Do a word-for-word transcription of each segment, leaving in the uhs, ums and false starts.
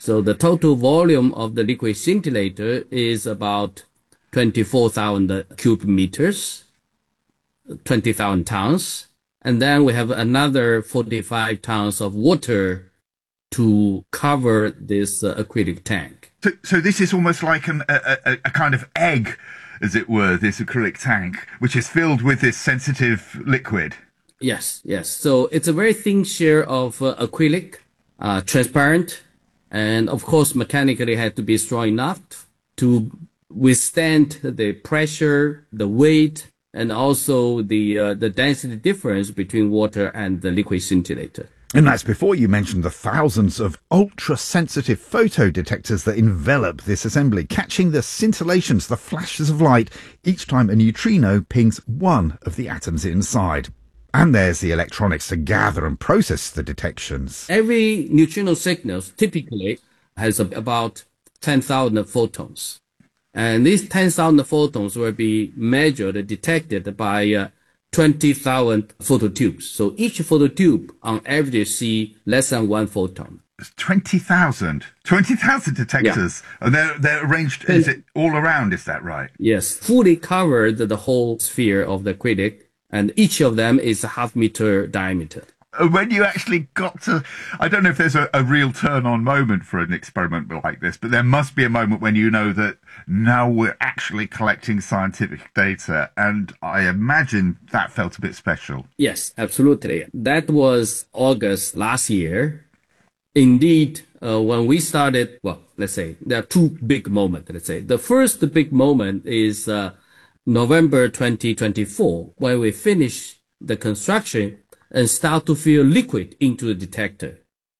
So the total volume of the liquid scintillator is about twenty-four thousand cubic meters, twenty thousand tons. And then we have another forty-five tons of water to cover this uh, acrylic tank. So, so this is almost like an, a, a, a kind of egg, as it were, this acrylic tank, which is filled with this sensitive liquid. Yes, yes. So it's a very thin shear of uh, acrylic, uh, transparent, and of course mechanically had to be strong enough to withstand the pressure, the weight, and also the uh, the density difference between water and the liquid scintillator. And that's before you mentioned the thousands of ultra-sensitive photo detectors that envelop this assembly, catching the scintillations, the flashes of light, each time a neutrino pings one of the atoms inside. And there's the electronics to gather and process the detections. Every neutrino signal typically has about ten thousand photons. And these ten thousand photons will be measured and detected by uh, twenty thousand phototubes. So each phototube on average see less than one photon. twenty thousand. twenty thousand detectors. Yeah. And they're, they're arranged, is it all around, is that right? Yes, fully covered the whole sphere of the acrylic, and each of them is a half meter diameter. When you actually got to, I don't know if there's a, a real turn-on moment for an experiment like this, but there must be a moment when you know that now we're actually collecting scientific data, and I imagine that felt a bit special. Yes, absolutely. That was August last year. Indeed, uh, when we started, well, let's say there are two big moments, let's say. The first big moment is uh, November twenty twenty-four, when we finish the construction and start to feel liquid into the detector.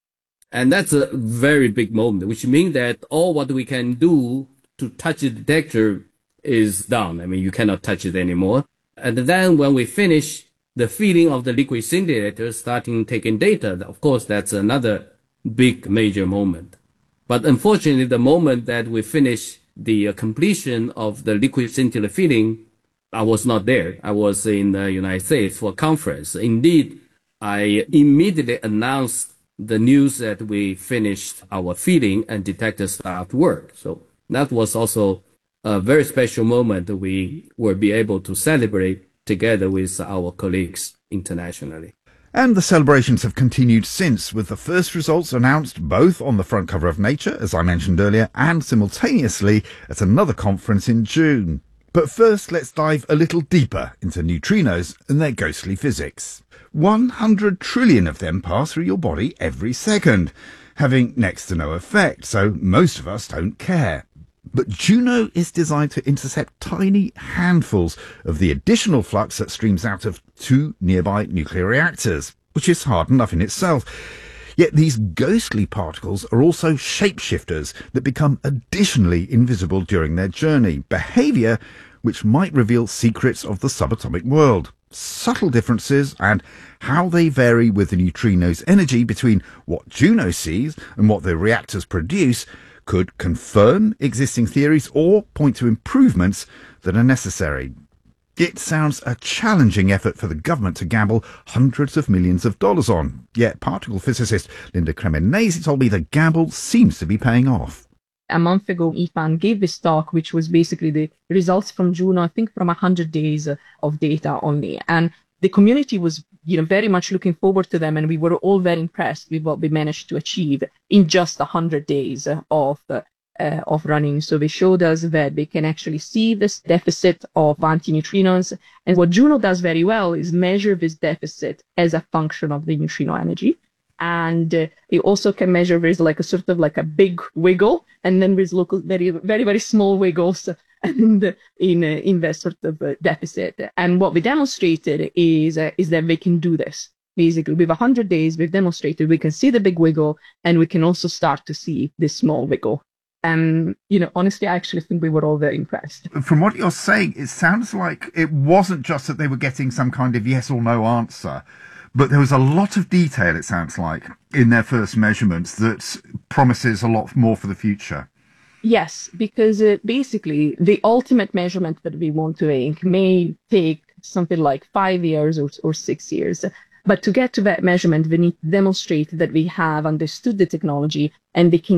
And that's a very big moment, which means that all what we can do to touch the detector is done. I mean, you cannot touch it anymore. And then when we finish the feeling of the liquid scintillator starting taking data, of course, that's another big major moment. But unfortunately, the moment that we finish the uh, completion of the liquid scintillator feeling, I was not there. I was in the United States for a conference. Indeed, I immediately announced the news that we finished our feeding and detector start work. So that was also a very special moment that we will be able to celebrate together with our colleagues internationally. And the celebrations have continued since, with the first results announced both on the front cover of Nature, as I mentioned earlier, and simultaneously at another conference in June. But first, let's dive a little deeper into neutrinos and their ghostly physics. one hundred trillion of them pass through your body every second, having next to no effect, so most of us don't care. But JUNO is designed to intercept tiny handfuls of the additional flux that streams out of two nearby nuclear reactors, which is hard enough in itself. Yet these ghostly particles are also shapeshifters that become additionally invisible during their journey, behaviour which might reveal secrets of the subatomic world, subtle differences, and how they vary with the neutrino's energy between what JUNO sees and what the reactors produce could confirm existing theories or point to improvements that are necessary. It sounds a challenging effort for the government to gamble hundreds of millions of dollars on. Yet particle physicist Linda Cremonesi told me the gamble seems to be paying off. A month ago, I F A N gave this talk, which was basically the results from JUNO, I think from one hundred days of data only. And the community was, you know, very much looking forward to them, and we were all very impressed with what we managed to achieve in just one hundred days of uh, Uh, of running. So they showed us that they can actually see this deficit of antineutrinos. And what JUNO does very well is measure this deficit as a function of the neutrino energy. And uh, it also can measure, there's like a sort of like a big wiggle, and then there's local, very, very, very small wiggles and uh, in, uh, in that sort of uh, deficit. And what we demonstrated is, uh, is that they can do this. Basically, with one hundred days, we've demonstrated we can see the big wiggle, and we can also start to see this small wiggle. And, you know, honestly, I actually think we were all very impressed. From what you're saying, it sounds like it wasn't just that they were getting some kind of yes or no answer, but there was a lot of detail, it sounds like, in their first measurements that promises a lot more for the future. Yes, because uh, basically the ultimate measurement that we want to make may take something like five years or, or six years. But to get to that measurement, we need to demonstrate that we have understood the technology and they can